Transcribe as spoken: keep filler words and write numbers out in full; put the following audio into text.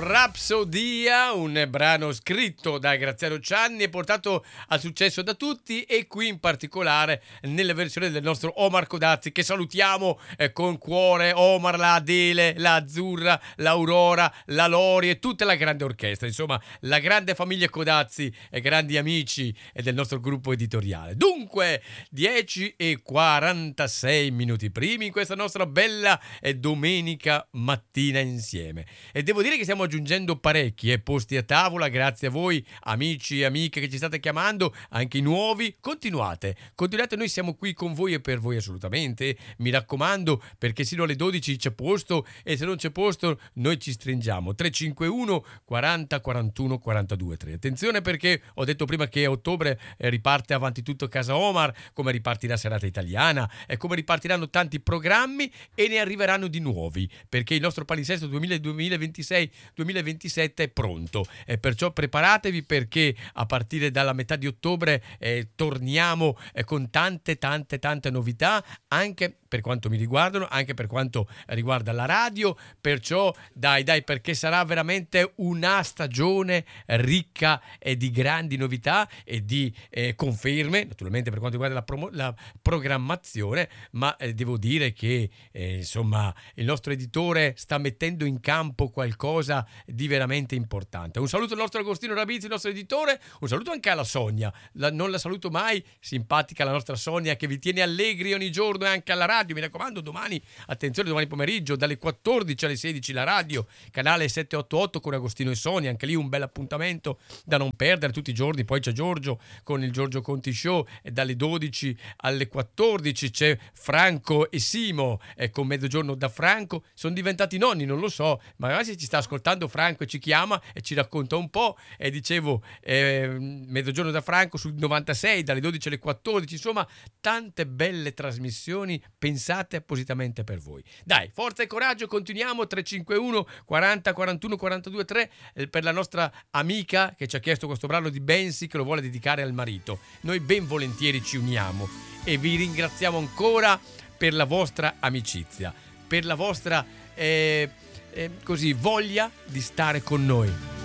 Rapsodia, un brano scritto da Graziano Cianni e portato al successo da tutti, e qui in particolare nella versione del nostro Omar Codazzi, che salutiamo eh, con cuore. Omar, la Adele, la Azzurra, l'Aurora, la Lori e tutta la grande orchestra, insomma la grande famiglia Codazzi e grandi amici del nostro gruppo editoriale. Dunque dieci e quarantasei minuti primi in questa nostra bella eh, domenica mattina insieme, e devo dire che stiamo aggiungendo parecchi eh, posti a tavola grazie a voi amici e amiche che ci state chiamando, anche i nuovi. Continuate, continuate, noi siamo qui con voi e per voi assolutamente, mi raccomando, perché sino alle dodici c'è posto, e se non c'è posto noi ci stringiamo. Tre cinque uno quaranta quarantuno quarantadue tre. Attenzione, perché ho detto prima che a ottobre eh, riparte Avanti tutto Casa Omar, come ripartirà Serata Italiana e come ripartiranno tanti programmi, e ne arriveranno di nuovi, perché il nostro palinsesto duemilaventisei duemilaventisette è pronto, e perciò preparatevi, perché a partire dalla metà di ottobre eh, torniamo eh, con tante tante tante novità, anche per quanto mi riguardano, anche per quanto riguarda la radio. Perciò dai dai, perché sarà veramente una stagione ricca e di grandi novità e di eh, conferme, naturalmente per quanto riguarda la, promo- la programmazione, ma eh, devo dire che eh, insomma il nostro editore sta mettendo in campo qualcosa di veramente importante. Un saluto al nostro Agostino Rabizzi, il nostro editore, un saluto anche alla Sonia, la, non la saluto mai, simpatica la nostra Sonia, che vi tiene allegri ogni giorno e anche alla radio. Mi raccomando, domani, attenzione, domani pomeriggio dalle quattordici alle sedici la radio, canale settecentottantotto con Agostino e Sonia, anche lì un bel appuntamento da non perdere tutti i giorni. Poi c'è Giorgio con il Giorgio Conti Show, e dalle dodici alle quattordici c'è Franco e Simo e con Mezzogiorno da Franco. Sono diventati nonni, non lo so, magari se ci sta ascoltando Franco e ci chiama e ci racconta un po'. E dicevo eh, Mezzogiorno da Franco sul novantasei dalle dodici alle quattordici, insomma tante belle trasmissioni pensate appositamente per voi. Dai, forza e coraggio, continuiamo. Tre cinque uno quaranta quarantuno quarantadue tre eh, per la nostra amica che ci ha chiesto questo brano di Bensi, che lo vuole dedicare al marito. Noi ben volentieri ci uniamo e vi ringraziamo ancora per la vostra amicizia, per la vostra eh, eh, così voglia di stare con noi.